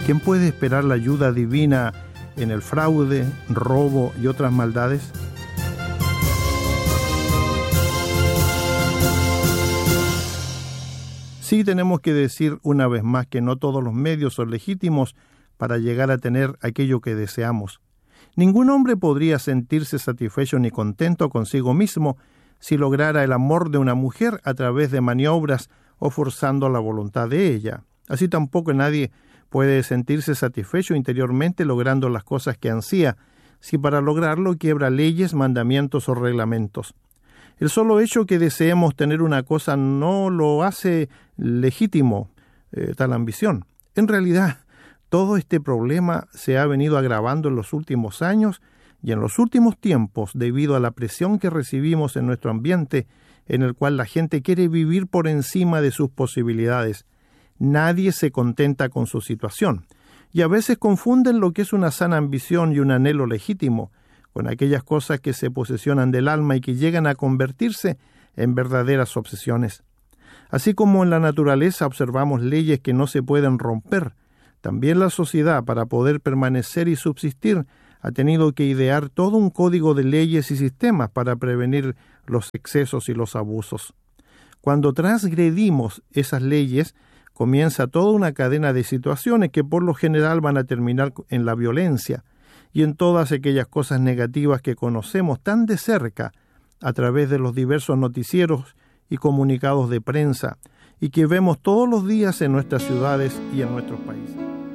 ¿quién puede esperar la ayuda divina en el fraude, robo y otras maldades? Sí, tenemos que decir una vez más que no todos los medios son legítimos para llegar a tener aquello que deseamos. Ningún hombre podría sentirse satisfecho ni contento consigo mismo si lograra el amor de una mujer a través de maniobras o forzando la voluntad de ella. Así tampoco nadie puede sentirse satisfecho interiormente logrando las cosas que ansía, si para lograrlo quiebra leyes, mandamientos o reglamentos. El solo hecho que deseemos tener una cosa no lo hace legítimo tal ambición. En realidad, todo este problema se ha venido agravando en los últimos años y en los últimos tiempos debido a la presión que recibimos en nuestro ambiente, en el cual la gente quiere vivir por encima de sus posibilidades. Nadie se contenta con su situación, y a veces confunden lo que es una sana ambición y un anhelo legítimo con aquellas cosas que se posesionan del alma y que llegan a convertirse en verdaderas obsesiones. Así como en la naturaleza observamos leyes que no se pueden romper, también la sociedad, para poder permanecer y subsistir, ha tenido que idear todo un código de leyes y sistemas para prevenir los excesos y los abusos. Cuando transgredimos esas leyes, comienza toda una cadena de situaciones que por lo general van a terminar en la violencia y en todas aquellas cosas negativas que conocemos tan de cerca a través de los diversos noticieros y comunicados de prensa y que vemos todos los días en nuestras ciudades y en nuestros países.